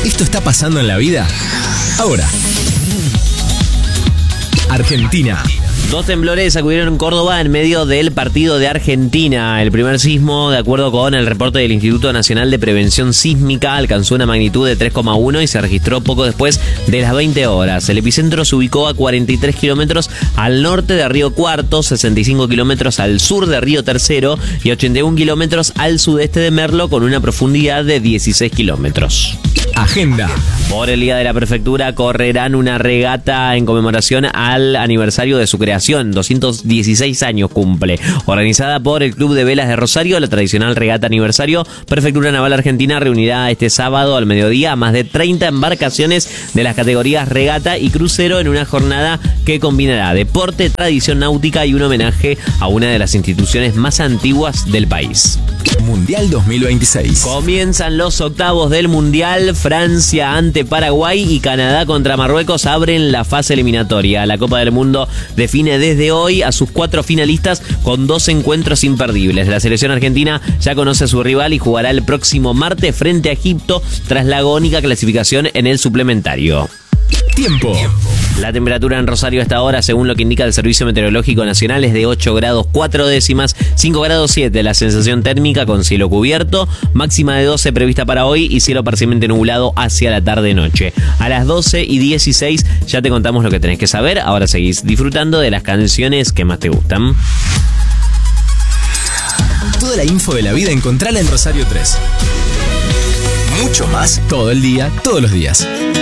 Esto está pasando en la vida ahora. Argentina. 2 temblores sacudieron Córdoba en medio del partido de Argentina. El primer sismo, de acuerdo con el reporte del Instituto Nacional de Prevención Sísmica, alcanzó una magnitud de 3,1 y se registró poco después de las 20 horas. El epicentro se ubicó a 43 kilómetros al norte de Río Cuarto, 65 kilómetros al sur de Río Tercero y 81 kilómetros al sudeste de Merlo, con una profundidad de 16 kilómetros. Agenda. Por el Día de la Prefectura correrán una regata en conmemoración al aniversario de su creación, 216 años cumple. Organizada por el Club de Velas de Rosario, la tradicional regata aniversario, Prefectura Naval Argentina reunirá este sábado al mediodía a más de 30 embarcaciones de las categorías regata y crucero en una jornada que combinará deporte, tradición náutica y un homenaje a una de las instituciones más antiguas del país. Mundial 2026. Comienzan los octavos del Mundial. Francia ante Paraguay y Canadá contra Marruecos abren la fase eliminatoria. La Copa del Mundo define desde hoy a sus 4 finalistas con 2 encuentros imperdibles. La selección argentina ya conoce a su rival y jugará el próximo martes frente a Egipto tras la agónica clasificación en el suplementario. Tiempo. La temperatura en Rosario hasta ahora, según lo que indica el Servicio Meteorológico Nacional, es de 8 grados 4 décimas, 5 grados 7 la sensación térmica con cielo cubierto, máxima de 12 prevista para hoy y cielo parcialmente nublado hacia la tarde-noche. A las 12:16 ya te contamos lo que tenés que saber. Ahora seguís disfrutando de las canciones que más te gustan. Toda la info de la vida encontrala en Rosario 3. Mucho más todo el día, todos los días.